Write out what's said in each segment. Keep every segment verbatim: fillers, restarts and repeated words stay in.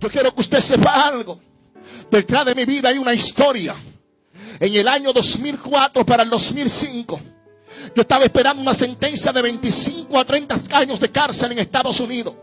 Yo quiero que usted sepa algo. Detrás de mi vida hay una historia. En el año dos mil cuatro para el dos mil cinco, yo estaba esperando una sentencia de veinticinco a treinta años de cárcel en Estados Unidos.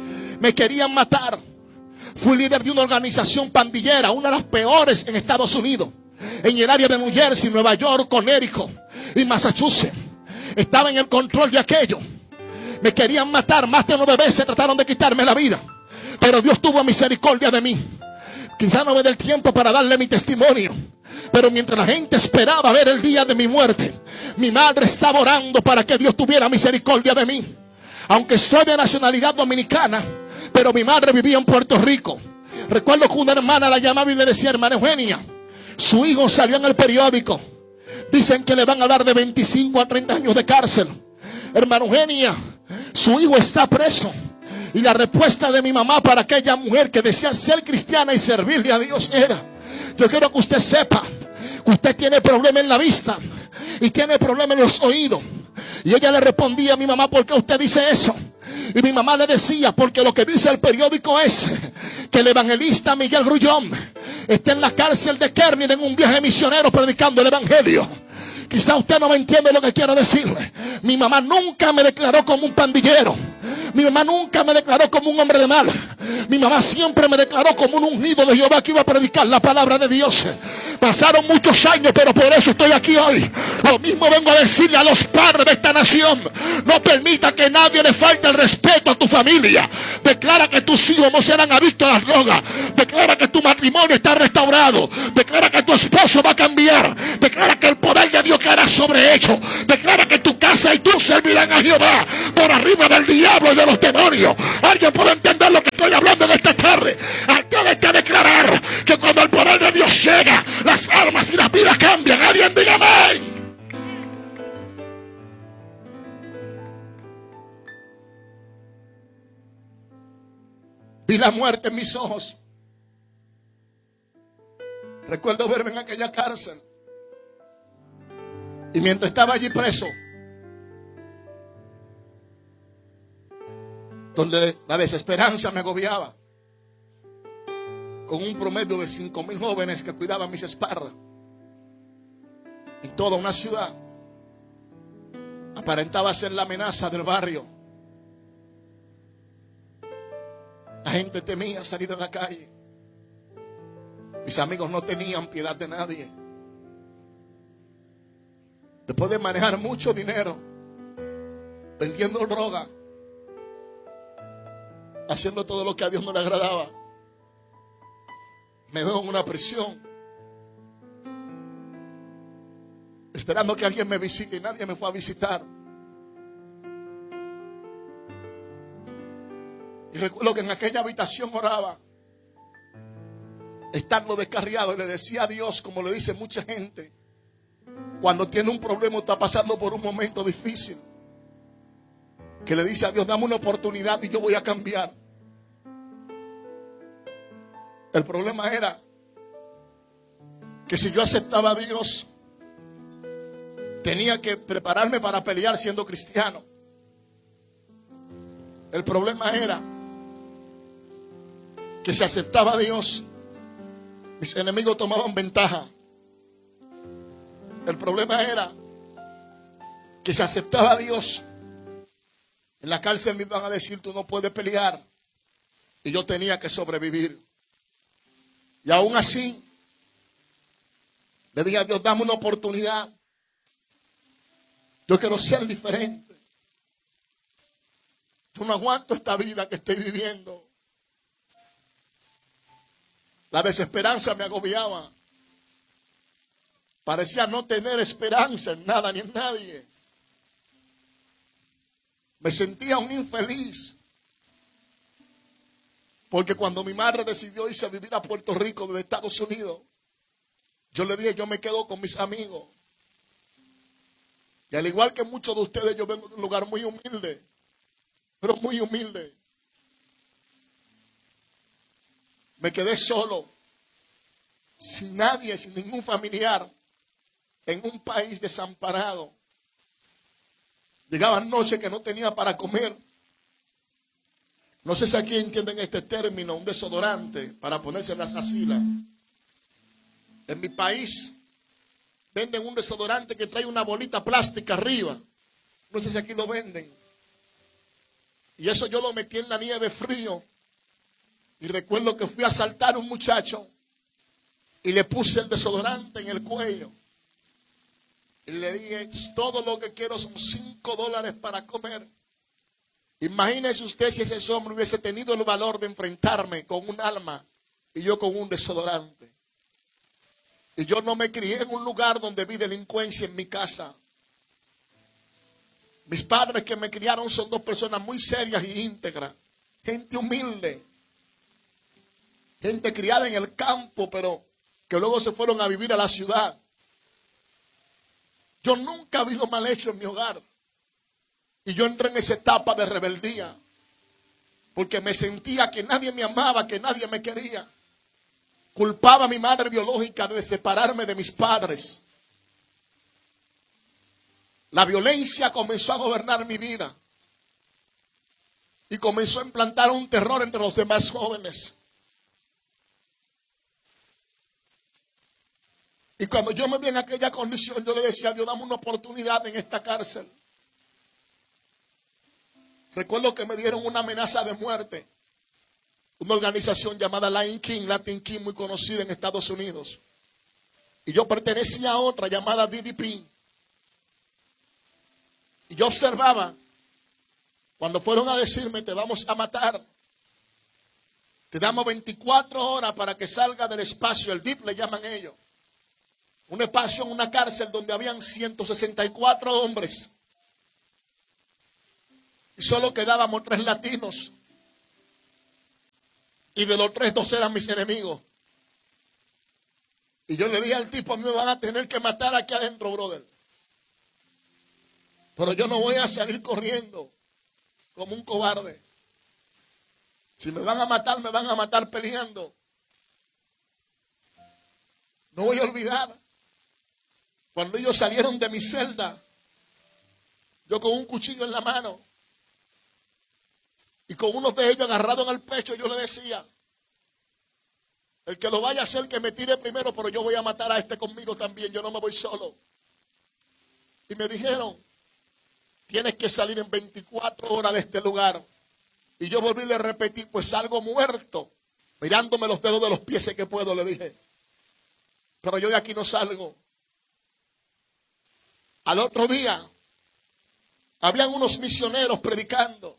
Me querían matar. Fui líder de una organización pandillera, una de las peores en Estados Unidos, en el área de New Jersey, Nueva York, Connecticut y Massachusetts. Estaba en el control de aquello. Me querían matar, más de nueve veces trataron de quitarme la vida, pero Dios tuvo misericordia de mí. Quizá no me dé el tiempo para darle mi testimonio, pero mientras la gente esperaba ver el día de mi muerte, mi madre estaba orando para que Dios tuviera misericordia de mí. Aunque soy de nacionalidad dominicana, pero mi madre vivía en Puerto Rico. Recuerdo que una hermana la llamaba y le decía: hermana Eugenia, su hijo salió en el periódico, dicen que le van a dar de veinticinco a treinta años de cárcel. Hermana Eugenia, su hijo está preso. Y la respuesta de mi mamá para aquella mujer que decía ser cristiana y servirle a Dios era: yo quiero que usted sepa, usted tiene problema en la vista y tiene problema en los oídos. Y ella le respondía a mi mamá: ¿por qué usted dice eso? Y mi mamá le decía: porque lo que dice el periódico es que el evangelista Miguel Grullón está en la cárcel de Kearney en un viaje misionero predicando el evangelio. Quizá usted no me entiende lo que quiero decirle. Mi mamá nunca me declaró como un pandillero. Mi mamá nunca me declaró como un hombre de mal. Mi mamá siempre me declaró como un ungido de Jehová que iba a predicar la palabra de Dios. Pasaron muchos años, pero por eso estoy aquí hoy. Lo mismo vengo a decirle a los padres de esta nación: no permita que nadie le falte el respeto a tu familia. Declara que tus hijos no serán adictos a las drogas. Declara que tu matrimonio está restaurado. Declara que tu esposo va a cambiar. Declara que el poder de Dios caerá sobre ellos. Declara que tu casa y tú servirán a Jehová por arriba del diablo y de los demonios. ¿Alguien puede entender lo que estoy hablando en esta tarde? Tienes que declarar que cuando el poder de Dios llega, las almas y las vidas cambian. Alguien diga amén. Vi la muerte en mis ojos. Recuerdo verme en aquella cárcel. Y mientras estaba allí preso, donde la desesperanza me agobiaba, con un promedio de cinco mil jóvenes que cuidaban mis espaldas, en toda una ciudad, aparentaba ser la amenaza del barrio. La gente temía salir a la calle. Mis amigos no tenían piedad de nadie. Después de manejar mucho dinero, vendiendo droga, haciendo todo lo que a Dios no le agradaba, me veo en una prisión, esperando que alguien me visite, y nadie me fue a visitar. Y recuerdo que en aquella habitación oraba, estando descarriado, y le decía a Dios, como le dice mucha gente cuando tiene un problema o está pasando por un momento difícil, que le dice a Dios: dame una oportunidad y yo voy a cambiar. El problema era que si yo aceptaba a Dios, tenía que prepararme para pelear siendo cristiano. El problema era que si aceptaba a Dios, mis enemigos tomaban ventaja. El problema era que si aceptaba a Dios, en la cárcel me iban a decir: tú no puedes pelear. Y yo tenía que sobrevivir. Y aún así, le dije a Dios: dame una oportunidad. Yo quiero ser diferente. Yo no aguanto esta vida que estoy viviendo. La desesperanza me agobiaba. Parecía no tener esperanza en nada ni en nadie. Me sentía un infeliz. Porque cuando mi madre decidió irse a vivir a Puerto Rico desde Estados Unidos, yo le dije: yo me quedo con mis amigos. Y al igual que muchos de ustedes, yo vengo de un lugar muy humilde, pero muy humilde. Me quedé solo, sin nadie, sin ningún familiar, en un país desamparado. Llegaban noches que no tenía para comer. No sé si aquí entienden este término, un desodorante para ponerse en las axilas. En mi país venden un desodorante que trae una bolita plástica arriba. No sé si aquí lo venden. Y eso yo lo metí en la nieve frío. Y recuerdo que fui a asaltar a un muchacho y le puse el desodorante en el cuello. Y le dije, todo lo que quiero son cinco dólares para comer. Imagínese usted si ese hombre hubiese tenido el valor de enfrentarme con un alma y yo con un desodorante. Y yo no me crié en un lugar donde vi delincuencia en mi casa. Mis padres que me criaron son dos personas muy serias y íntegras. Gente humilde. Gente criada en el campo, pero que luego se fueron a vivir a la ciudad. Yo nunca vi lo mal hecho en mi hogar. Y yo entré en esa etapa de rebeldía. Porque me sentía que nadie me amaba, que nadie me quería. Culpaba a mi madre biológica de separarme de mis padres. La violencia comenzó a gobernar mi vida. Y comenzó a implantar un terror entre los demás jóvenes. Y cuando yo me vi en aquella condición, yo le decía a Dios, dame una oportunidad en esta cárcel. Recuerdo que me dieron una amenaza de muerte. Una organización llamada Lion King, Latin King, muy conocida en Estados Unidos. Y yo pertenecía a otra llamada D D P. Y yo observaba, cuando fueron a decirme, te vamos a matar. Te damos veinticuatro horas para que salga del espacio, el D I P le llaman ellos. Un espacio en una cárcel donde habían ciento sesenta y cuatro hombres. Y solo quedábamos tres latinos. Y de los tres, dos eran mis enemigos. Y yo le dije al tipo, a mí me van a tener que matar aquí adentro, brother. Pero yo no voy a salir corriendo como un cobarde. Si me van a matar, me van a matar peleando. No voy a olvidar. Cuando ellos salieron de mi celda, yo con un cuchillo en la mano y con uno de ellos agarrado en el pecho, yo le decía, el que lo vaya a hacer, que me tire primero, pero yo voy a matar a este conmigo también, yo no me voy solo. Y me dijeron, tienes que salir en veinticuatro horas de este lugar. Y yo volví y le repetí, pues salgo muerto, mirándome los dedos de los pies que puedo, le dije. Pero yo de aquí no salgo. Al otro día, habían unos misioneros predicando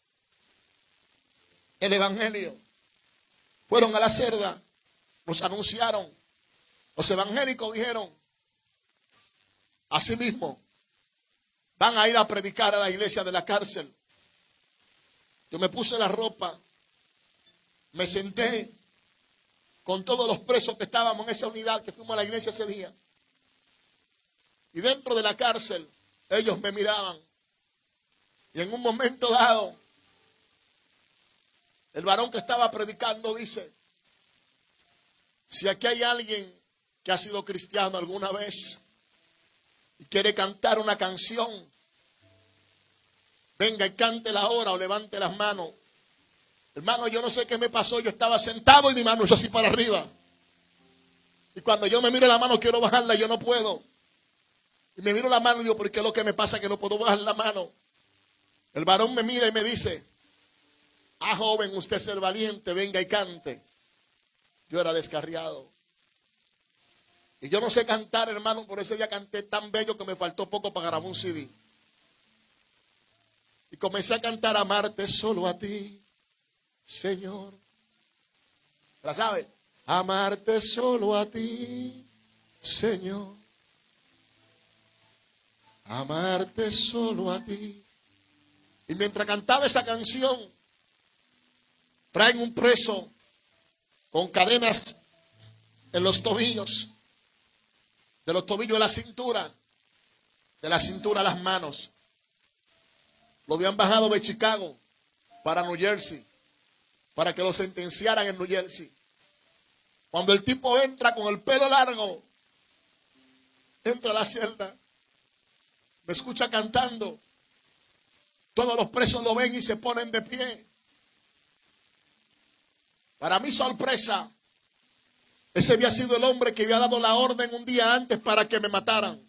el evangelio. Fueron a la celda, nos anunciaron. Los evangélicos dijeron, así mismo, van a ir a predicar a la iglesia de la cárcel. Yo me puse la ropa, me senté con todos los presos que estábamos en esa unidad que fuimos a la iglesia ese día. Y dentro de la cárcel, ellos me miraban. Y en un momento dado, el varón que estaba predicando dice, si aquí hay alguien que ha sido cristiano alguna vez y quiere cantar una canción, venga y cántela ahora o levante las manos. Hermano, yo no sé qué me pasó, yo estaba sentado y mi mano hizo así para arriba. Y cuando yo me miro la mano quiero bajarla, yo no puedo. Y me miro la mano y digo, ¿por qué es lo que me pasa que no puedo bajar la mano? El varón me mira y me dice, ah, joven, usted es el valiente, venga y cante. Yo era descarriado. Y yo no sé cantar, hermano, por ese día canté tan bello que me faltó poco para grabar un C D. Y comencé a cantar, amarte solo a ti, Señor. ¿La sabe? Amarte solo a ti, Señor. Amarte solo a ti. Y mientras cantaba esa canción, traen un preso con cadenas en los tobillos, de los tobillos a la cintura, de la cintura a las manos. Lo habían bajado de Chicago para New Jersey, para que lo sentenciaran en New Jersey. Cuando el tipo entra con el pelo largo, entra a la celda, me escucha cantando. Todos los presos lo ven y se ponen de pie. Para mi sorpresa, ese había sido el hombre que había dado la orden un día antes para que me mataran.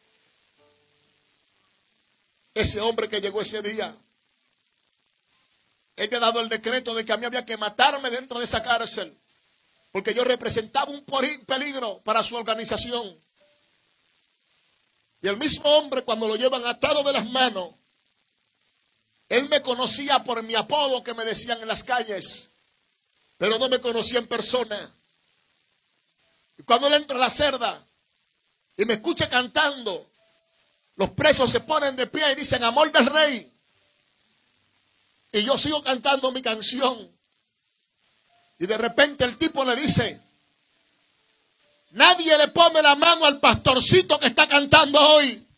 Ese hombre que llegó ese día, él me ha dado el decreto de que a mí había que matarme dentro de esa cárcel, porque yo representaba un peligro para su organización. Y el mismo hombre, cuando lo llevan atado de las manos, él me conocía por mi apodo que me decían en las calles, pero no me conocía en persona. Y cuando él entra a la celda y me escucha cantando, los presos se ponen de pie y dicen: amor del rey. Y yo sigo cantando mi canción. Y de repente el tipo le dice: nadie le pone la mano al pastorcito que está cantando hoy.